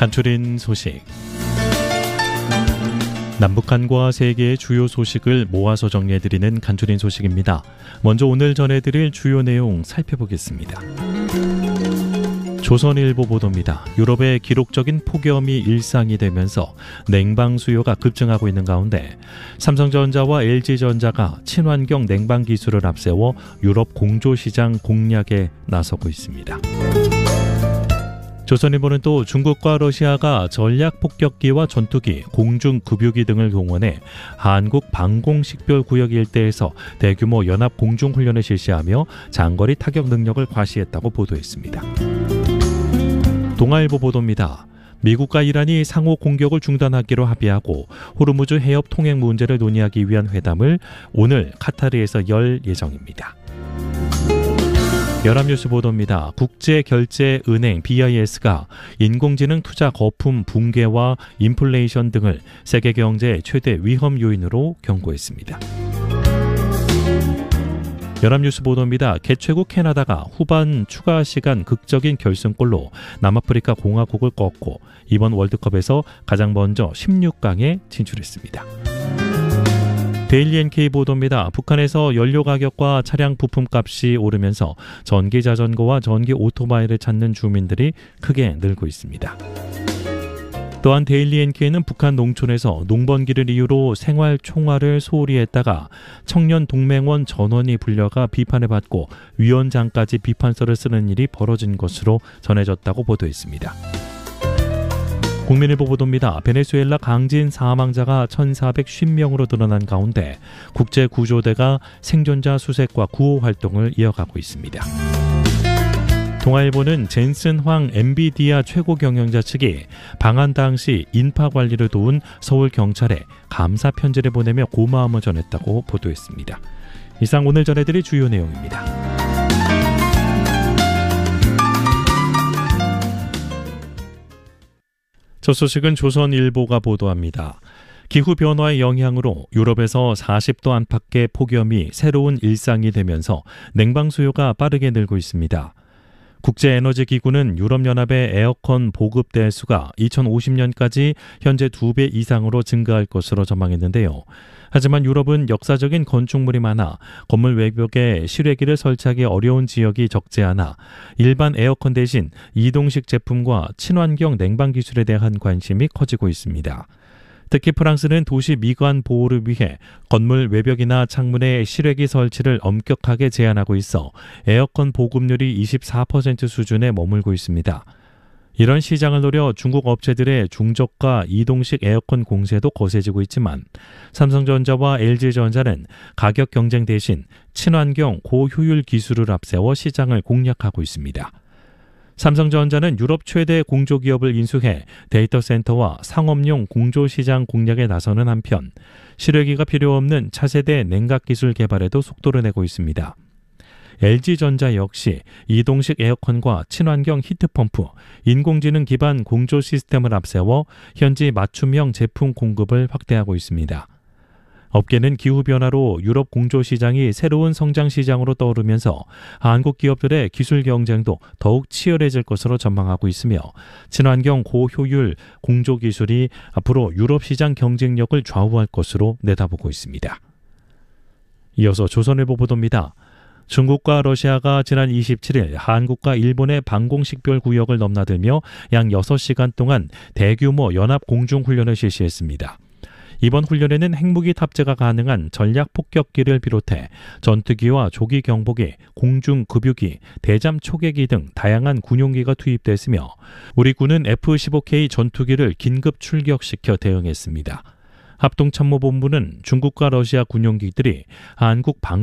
간추린 소식. 남북한과 세계의 주요 소식을 모아서 정리해드리는 간추린 소식입니다. 먼저 오늘 전해드릴 주요 내용 살펴보겠습니다. 조선일보 보도입니다. 유럽의 기록적인 폭염이 일상이 되면서 냉방 수요가 급증하고 있는 가운데 삼성전자와 LG전자가 친환경 냉방 기술을 앞세워 유럽 공조시장 공략에 나서고 있습니다. 조선일보는 또 중국과 러시아가 전략 폭격기와 전투기, 공중급유기 등을 동원해 한국 방공식별구역 일대에서 대규모 연합 공중훈련을 실시하며 장거리 타격 능력을 과시했다고 보도했습니다. 동아일보 보도입니다. 미국과 이란이 상호 공격을 중단하기로 합의하고 호르무즈 해협 통행 문제를 논의하기 위한 회담을 오늘 카타르에서 열 예정입니다. 연합뉴스 보도입니다. 국제결제은행 BIS가 인공지능 투자 거품 붕괴와 인플레이션 등을 세계 경제의 최대 위험 요인으로 경고했습니다. 연합뉴스 보도입니다. 개최국 캐나다가 후반 추가 시간 극적인 결승골로 남아프리카 공화국을 꺾고 이번 월드컵에서 가장 먼저 16강에 진출했습니다. 데일리 NK 보도입니다. 북한에서 연료 가격과 차량 부품값이 오르면서 전기 자전거와 전기 오토바이를 찾는 주민들이 크게 늘고 있습니다. 또한 데일리 NK는 북한 농촌에서 농번기를 이유로 생활 총알을 소홀히 했다가 청년 동맹원 전원이 불려가 비판을 받고 위원장까지 비판서를 쓰는 일이 벌어진 것으로 전해졌다고 보도했습니다. 국민일보 보도입니다. 베네수엘라 강진 사망자가 1,450명으로 드러난 가운데 국제구조대가 생존자 수색과 구호 활동을 이어가고 있습니다. 동아일보는 젠슨 황 엔비디아 최고 경영자 측이 방한 당시 인파 관리를 도운 서울 경찰에 감사 편지를 보내며 고마움을 전했다고 보도했습니다. 이상 오늘 전해드릴 주요 내용입니다. 첫 소식은 조선일보가 보도합니다. 기후변화의 영향으로 유럽에서 40도 안팎의 폭염이 새로운 일상이 되면서 냉방 수요가 빠르게 늘고 있습니다. 국제에너지기구는 유럽연합의 에어컨 보급 대수가 2050년까지 현재 2배 이상으로 증가할 것으로 전망했는데요. 하지만 유럽은 역사적인 건축물이 많아 건물 외벽에 실외기를 설치하기 어려운 지역이 적지 않아 일반 에어컨 대신 이동식 제품과 친환경 냉방 기술에 대한 관심이 커지고 있습니다. 특히 프랑스는 도시 미관 보호를 위해 건물 외벽이나 창문에 실외기 설치를 엄격하게 제한하고 있어 에어컨 보급률이 24% 수준에 머물고 있습니다. 이런 시장을 노려 중국 업체들의 중저가 이동식 에어컨 공세도 거세지고 있지만 삼성전자와 LG전자는 가격 경쟁 대신 친환경 고효율 기술을 앞세워 시장을 공략하고 있습니다. 삼성전자는 유럽 최대 공조기업을 인수해 데이터 센터와 상업용 공조시장 공략에 나서는 한편 실외기가 필요 없는 차세대 냉각 기술 개발에도 속도를 내고 있습니다. LG전자 역시 이동식 에어컨과 친환경 히트펌프, 인공지능 기반 공조 시스템을 앞세워 현지 맞춤형 제품 공급을 확대하고 있습니다. 업계는 기후변화로 유럽 공조시장이 새로운 성장시장으로 떠오르면서 한국 기업들의 기술 경쟁도 더욱 치열해질 것으로 전망하고 있으며 친환경 고효율 공조기술이 앞으로 유럽 시장 경쟁력을 좌우할 것으로 내다보고 있습니다. 이어서 조선일보 보도입니다. 중국과 러시아가 지난 27일 한국과 일본의 방공식별구역을 넘나들며 약 6시간 동안 대규모 연합 공중훈련을 실시했습니다. 이번 훈련에는 핵무기 탑재가 가능한 전략 폭격기를 비롯해 전투기와 조기 경보기, 공중급유기, 대잠 초계기 등 다양한 군용기가 투입됐으며 우리 군은 F-15K 전투기를 긴급 출격시켜 대응했습니다. 합동참모본부는 중국과 러시아 군용기들이 한국